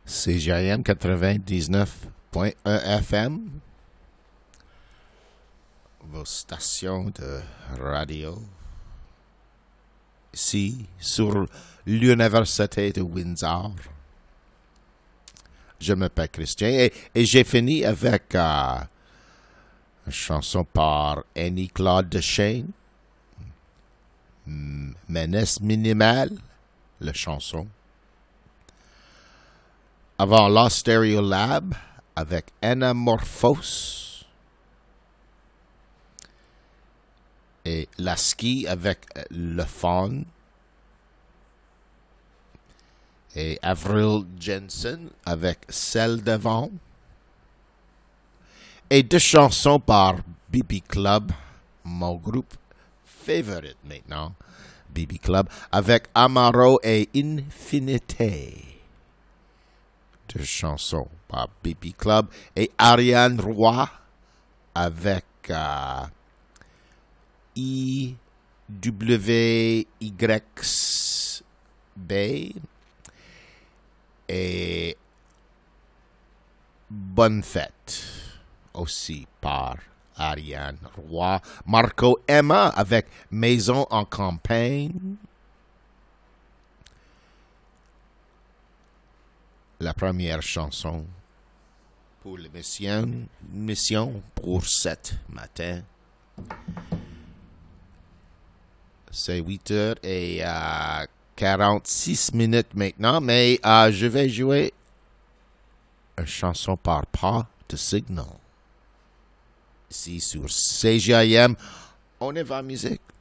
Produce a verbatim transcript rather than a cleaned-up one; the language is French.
C J I M quatre-vingt-dix-neuf point un F M, vos stations de radio, ici sur l'Université de Windsor. Je m'appelle Christian et, et j'ai fini avec euh, une chanson par Annie-Claude Deschênes, Menace minimale, la chanson. Avant l'Stereolab avec Anamorphose et Lasky avec Le Faune et Avril Jensen avec Celle d'avant et deux chansons par B B Club, mon groupe favorite maintenant, B B Club, avec Amaro et Infinité. Deux chansons par B B Club et Ariane Roy avec euh, I W Y B et Bonne Fête aussi par Ariane Roy. Marco Emma avec Maison en campagne. La première chanson pour l'émission mission pour cet matin. C'est huit heures et euh, quarante-six minutes maintenant, mais euh, je vais jouer une chanson par Pas de Signal. Ici sur C J I M, on est va musique.